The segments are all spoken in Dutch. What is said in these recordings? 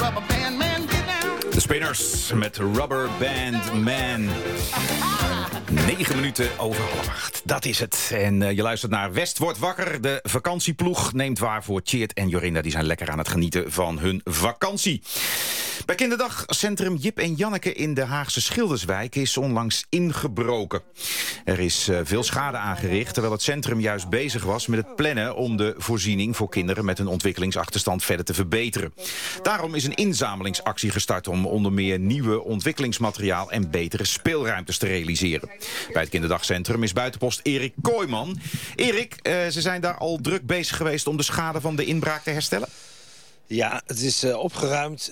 Rubber Band Man, get down. De Spinners met Rubber Band Man. 9 minuten over 7:30. Dat is het. En je luistert naar West wordt wakker. De vakantieploeg neemt waar voor Tjeerd en Jorinda. Die zijn lekker aan het genieten van hun vakantie. Bij kinderdagcentrum Jip en Janneke in de Haagse Schilderswijk is onlangs ingebroken. Er is veel schade aangericht, terwijl het centrum juist bezig was met het plannen om de voorziening voor kinderen met een ontwikkelingsachterstand verder te verbeteren. Daarom is een inzamelingsactie gestart om onder meer nieuwe ontwikkelingsmateriaal en betere speelruimtes te realiseren. Bij het kinderdagcentrum is buitenpost Erik Kooijman. Erik, ze zijn daar al druk bezig geweest om de schade van de inbraak te herstellen? Ja, het is opgeruimd.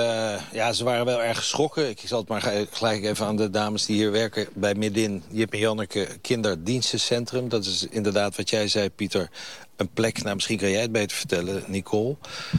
Ze waren wel erg geschrokken. Ik zal het maar gelijk even aan de dames die hier werken bij Midin, Jip en Janneke Kinderdienstencentrum. Dat is inderdaad wat jij zei, Pieter, een plek. Nou, misschien kan jij het beter vertellen, Nicole.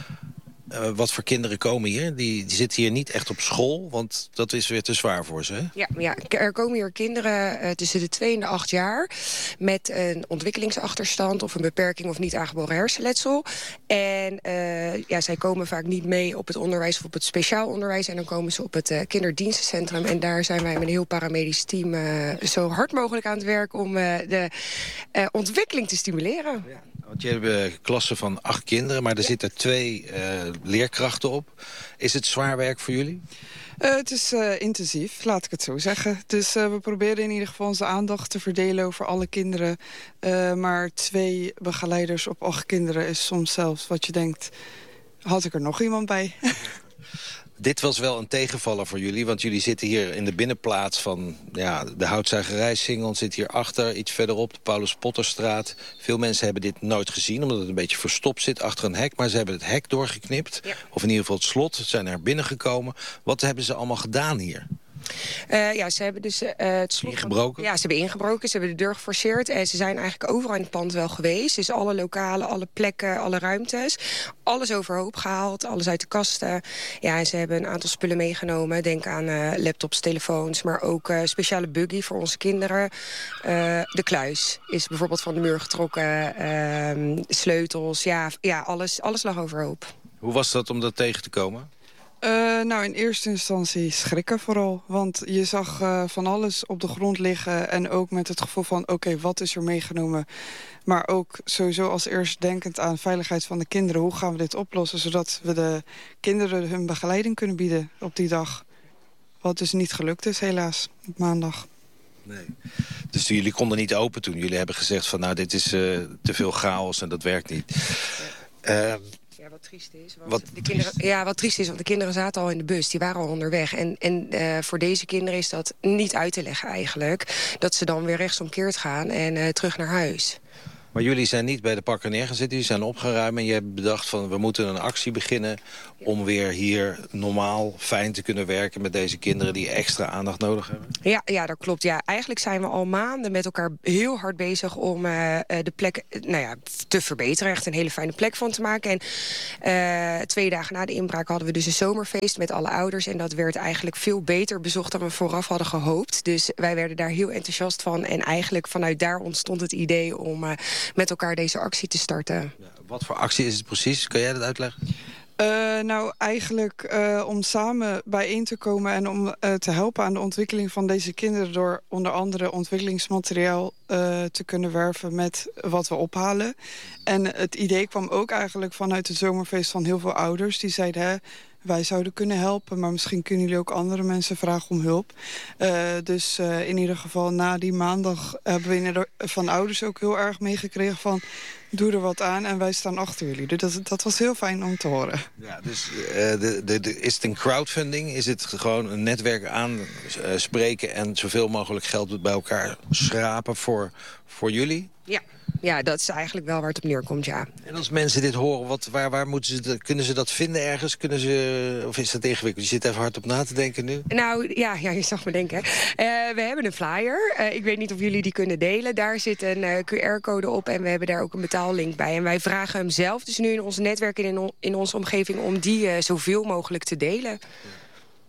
Wat voor kinderen komen hier? Die zitten hier niet echt op school, want dat is weer te zwaar voor ze, hè? Ja, er komen hier kinderen tussen de 2 en de 8 jaar... met een ontwikkelingsachterstand of een beperking of niet aangeboren hersenletsel. En zij komen vaak niet mee op het onderwijs of op het speciaal onderwijs. En dan komen ze op het kinderdienstencentrum. En daar zijn wij met een heel paramedisch team zo hard mogelijk aan het werk... om de ontwikkeling te stimuleren. Ja. Want je hebt klassen van 8 kinderen, maar er zitten 2 leerkrachten op. Is het zwaar werk voor jullie? Het is intensief, laat ik het zo zeggen. Dus we proberen in ieder geval onze aandacht te verdelen over alle kinderen. Maar 2 begeleiders op 8 kinderen is soms zelfs wat je denkt... had ik er nog iemand bij? Dit was wel een tegenvaller voor jullie, want jullie zitten hier in de binnenplaats van de Houtzuigerij-Singel. Zit hier achter, iets verderop, de Paulus Potterstraat. Veel mensen hebben dit nooit gezien, omdat het een beetje verstopt zit achter een hek. Maar ze hebben het hek doorgeknipt, of in ieder geval het slot, zijn er binnengekomen. Wat hebben ze allemaal gedaan hier? Ze hebben dus het slot... Ingebroken? Ja, ze hebben ingebroken, ze hebben de deur geforceerd. En ze zijn eigenlijk overal in het pand wel geweest. Dus alle lokalen, alle plekken, alle ruimtes. Alles overhoop gehaald, alles uit de kasten. Ja, en ze hebben een aantal spullen meegenomen. Denk aan laptops, telefoons, maar ook speciale buggy voor onze kinderen. De kluis is bijvoorbeeld van de muur getrokken. Sleutels, alles lag overhoop. Hoe was dat om dat tegen te komen? In eerste instantie schrikken vooral. Want je zag van alles op de grond liggen. En ook met het gevoel van, oké, wat is er meegenomen? Maar ook sowieso als eerst denkend aan veiligheid van de kinderen. Hoe gaan we dit oplossen, zodat we de kinderen hun begeleiding kunnen bieden op die dag? Wat dus niet gelukt is, helaas, op maandag. Nee. Dus jullie konden niet open toen? Jullie hebben gezegd van, dit is te veel chaos en dat werkt niet. Wat triest is, want de kinderen zaten al in de bus. Die waren al onderweg. En voor deze kinderen is dat niet uit te leggen eigenlijk. Dat ze dan weer rechtsomkeerd gaan en terug naar huis. Maar jullie zijn niet bij de pakker neergezet. Jullie zijn opgeruimd en je hebt bedacht van... we moeten een actie beginnen om weer hier normaal fijn te kunnen werken... met deze kinderen die extra aandacht nodig hebben. Ja, dat klopt. Ja, eigenlijk zijn we al maanden met elkaar heel hard bezig... om de plek te verbeteren. Echt een hele fijne plek van te maken. En 2 dagen na de inbraak hadden we dus een zomerfeest met alle ouders. En dat werd eigenlijk veel beter bezocht dan we vooraf hadden gehoopt. Dus wij werden daar heel enthousiast van. En eigenlijk vanuit daar ontstond het idee om... met elkaar deze actie te starten. Ja, wat voor actie is het precies? Kan jij dat uitleggen? Eigenlijk om samen bijeen te komen en om te helpen aan de ontwikkeling van deze kinderen... door onder andere ontwikkelingsmateriaal te kunnen werven met wat we ophalen. En het idee kwam ook eigenlijk vanuit het zomerfeest van heel veel ouders. Die zeiden, wij zouden kunnen helpen, maar misschien kunnen jullie ook andere mensen vragen om hulp. Dus in ieder geval na die maandag hebben we van ouders ook heel erg meegekregen van... doe er wat aan en wij staan achter jullie. Dus dat was heel fijn om te horen. Ja, dus is het een crowdfunding? Is het gewoon een netwerk aanspreken en zoveel mogelijk geld bij elkaar schrapen voor jullie? Ja, dat is eigenlijk wel waar het op neerkomt, ja. En als mensen dit horen, waar moeten ze kunnen ze dat vinden ergens? Of is dat ingewikkeld? Je zit even hard op na te denken nu. Nou, ja, je zag me denken. We hebben een flyer. Ik weet niet of jullie die kunnen delen. Daar zit een QR-code op en we hebben daar ook een betaallink bij. En wij vragen hem zelf, dus nu in ons netwerk en in onze omgeving... om die zoveel mogelijk te delen.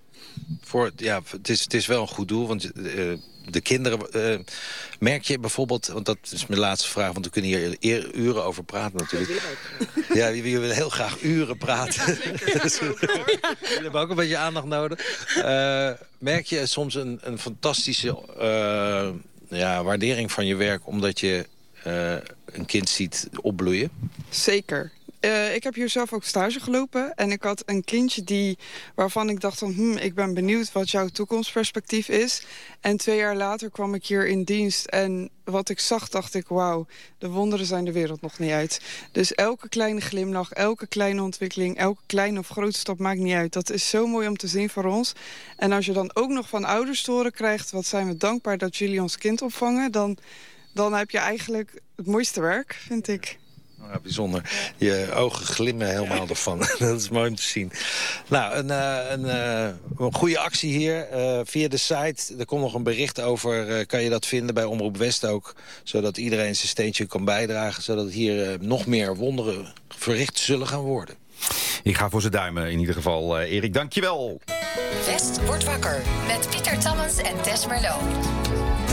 Het is wel een goed doel, want de kinderen... merk je bijvoorbeeld, want dat is mijn laatste vraag... want we kunnen hier uren over praten natuurlijk. Ja, we willen heel graag uren praten. We hebben ook een beetje aandacht nodig. Merk je soms een fantastische waardering van je werk... omdat je een kind ziet opbloeien? Zeker. Ik heb hier zelf ook stage gelopen. En ik had een kindje waarvan ik dacht van... ik ben benieuwd wat jouw toekomstperspectief is. En 2 jaar later kwam ik hier in dienst. En wat ik zag, dacht ik, wauw, de wonderen zijn de wereld nog niet uit. Dus elke kleine glimlach, elke kleine ontwikkeling... elke kleine of grote stap maakt niet uit. Dat is zo mooi om te zien voor ons. En als je dan ook nog van ouders te horen krijgt... wat zijn we dankbaar dat jullie ons kind opvangen... dan heb je eigenlijk het mooiste werk, vind ik. Ja, bijzonder. Je ogen glimmen helemaal ervan. Dat is mooi om te zien. Nou, een goede actie hier. Via de site, er komt nog een bericht over. Kan je dat vinden bij Omroep West ook. Zodat iedereen zijn steentje kan bijdragen. Zodat hier nog meer wonderen verricht zullen gaan worden. Ik ga voor ze duimen in ieder geval. Erik, dankjewel. West wordt wakker met Pieter Tammens en Tess Merlo.